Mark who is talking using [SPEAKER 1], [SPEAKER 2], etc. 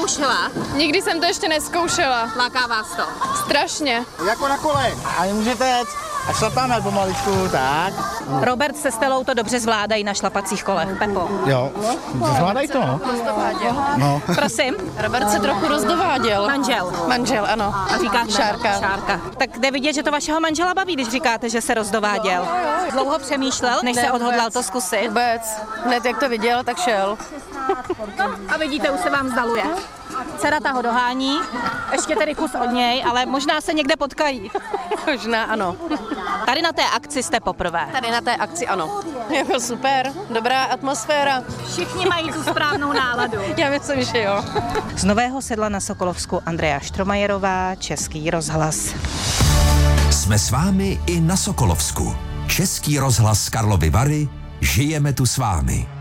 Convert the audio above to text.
[SPEAKER 1] zkoušela?
[SPEAKER 2] Nikdy jsem to ještě neskoušela.
[SPEAKER 1] Láká vás to?
[SPEAKER 2] Strašně.
[SPEAKER 3] Jako na kole. A můžete jet. A šlapáme pomaličku, tak.
[SPEAKER 4] Robert se Stelou to dobře zvládají na šlapacích kolech. Pepo.
[SPEAKER 3] Jo, zvládají to, no. No.
[SPEAKER 4] Prosím.
[SPEAKER 2] Robert se trochu rozdováděl.
[SPEAKER 4] Manžel.
[SPEAKER 2] Manžel, ano.
[SPEAKER 4] A říkáte
[SPEAKER 2] Šárka.
[SPEAKER 4] Šárka. Tak jde vidět, že to vašeho manžela baví, když říkáte, že se rozdováděl. Dlouho přemýšlel, než se odhodlal to zkusit.
[SPEAKER 2] Vůbec. Hned jak to viděl, tak šel.
[SPEAKER 4] A vidíte, už se vám vzdaluje. Dcera ta ho dohání, ještě tedy kus od něj, ale možná se někde potkají.
[SPEAKER 2] Možná ano.
[SPEAKER 4] Tady na té akci jste poprvé.
[SPEAKER 2] Tady na té akci ano. Jako super, dobrá atmosféra.
[SPEAKER 4] Všichni mají tu správnou náladu.
[SPEAKER 2] Já myslím, že jo.
[SPEAKER 4] Z Nového Sedla na Sokolovsku Andrea Štromajerová, Český rozhlas.
[SPEAKER 5] Jsme s vámi i na Sokolovsku. Český rozhlas Karlovy Vary, žijeme tu s vámi.